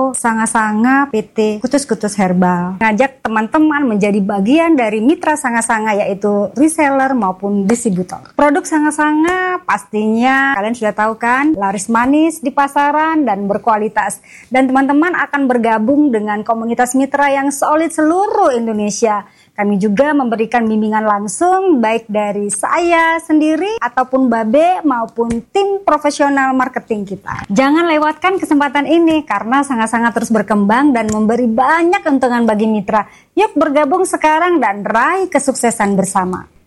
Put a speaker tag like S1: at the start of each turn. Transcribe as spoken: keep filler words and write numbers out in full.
S1: Sanga-Sanga P T Kutus-Kutus Herbal. Ngajak teman-teman menjadi bagian dari mitra Sanga-Sanga, yaitu reseller maupun distributor. Produk Sanga-Sanga pastinya kalian sudah tahu kan, laris manis di pasaran dan berkualitas. Dan teman-teman akan bergabung dengan komunitas mitra yang solid seluruh Indonesia. Kami juga memberikan bimbingan langsung baik dari saya sendiri ataupun Babe maupun tim profesional marketing kita. Jangan lewatkan kesempatan ini karena sangat-sangat terus berkembang dan memberi banyak keuntungan bagi mitra. Yuk bergabung sekarang dan raih kesuksesan bersama.